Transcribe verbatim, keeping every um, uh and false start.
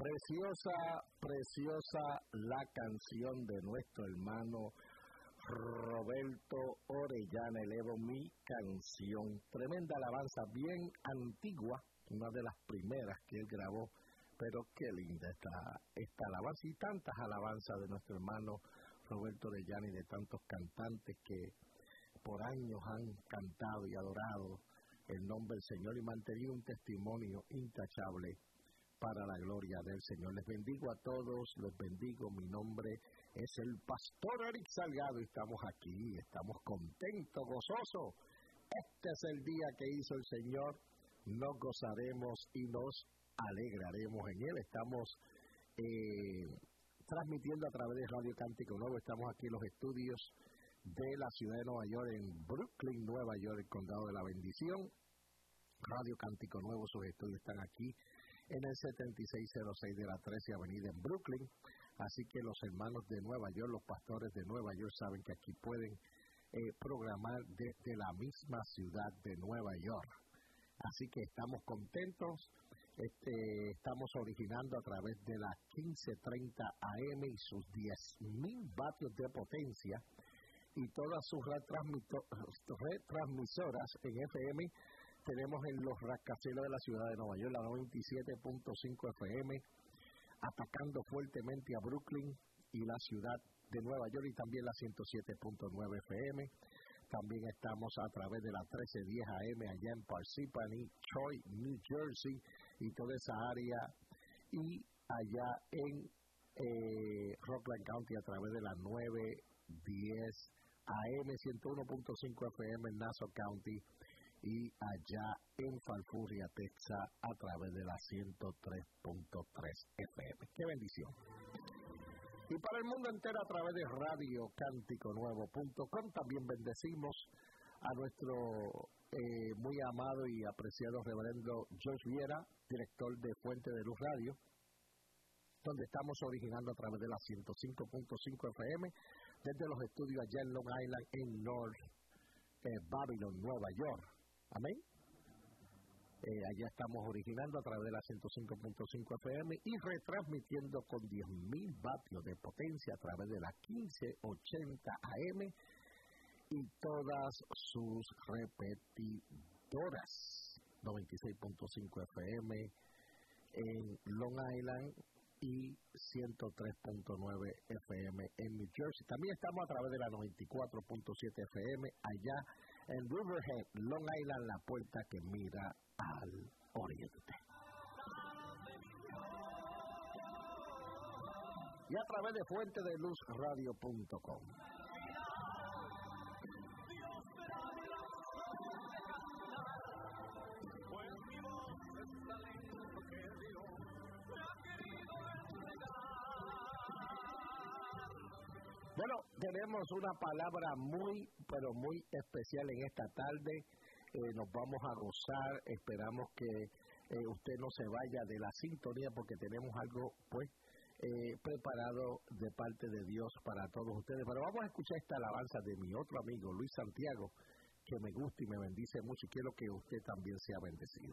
Preciosa, preciosa la canción de nuestro hermano Roberto Orellana, elevo mi canción. Tremenda alabanza, bien antigua, una de las primeras que él grabó, pero qué linda esta, esta alabanza y tantas alabanzas de nuestro hermano Roberto Orellana y de tantos cantantes que por años han cantado y adorado el nombre del Señor y mantenido un testimonio intachable para la gloria del Señor. Les bendigo a todos, les bendigo. Mi nombre es el Pastor Eric Salgado y estamos aquí, estamos contentos, gozosos. Este es el día que hizo el Señor, nos gozaremos y nos alegraremos en él. Estamos eh, transmitiendo a través de Radio Cántico Nuevo, estamos aquí en los estudios de la ciudad de Nueva York, en Brooklyn, Nueva York, el condado de la Bendición. Radio Cántico Nuevo, sus estudios están aquí en el setenta y seis cero seis de la trece Avenida en Brooklyn. Así que los hermanos de Nueva York, los pastores de Nueva York saben que aquí pueden eh, programar desde la misma ciudad de Nueva York. Así que estamos contentos, este, estamos originando a través de la quince treinta A M y sus diez mil vatios de potencia y todas sus retransmisoras en F M. Tenemos en los rascacielos de la ciudad de Nueva York la noventa y siete punto cinco F M, atacando fuertemente a Brooklyn y la ciudad de Nueva York, y también la ciento siete punto nueve F M. También estamos a través de la trece diez A M allá en Parsippany, Troy, New Jersey, y toda esa área, y allá en eh, Rockland County a través de la nueve diez A M, ciento uno punto cinco F M en Nassau County, y allá en Falfurria, Texas, a través de la ciento tres punto tres F M. ¡Qué bendición! Y para el mundo entero a través de radio cántico nuevo punto com. También bendecimos a nuestro eh, muy amado y apreciado reverendo George Viera, director de Fuente de Luz Radio, donde estamos originando a través de la ciento cinco punto cinco F M, desde los estudios allá en Long Island, en North eh, Babylon, Nueva York. Amén. Eh, allá estamos originando a través de la ciento cinco punto cinco F M y retransmitiendo con diez mil vatios de potencia a través de la quince ochenta A M y todas sus repetidoras. noventa y seis punto cinco F M en Long Island y ciento tres punto nueve F M en New Jersey. También estamos a través de la noventa y cuatro punto siete F M allá en Riverhead, Long Island, la puerta que mira al oriente. Y a través de fuente de luz radio punto com. Bueno, tenemos una palabra muy, pero muy especial en esta tarde. Eh, nos vamos a gozar. Esperamos que eh, usted no se vaya de la sintonía porque tenemos algo, pues, eh, preparado de parte de Dios para todos ustedes. Pero vamos a escuchar esta alabanza de mi otro amigo, Luis Santiago, que me gusta y me bendice mucho y quiero que usted también sea bendecido.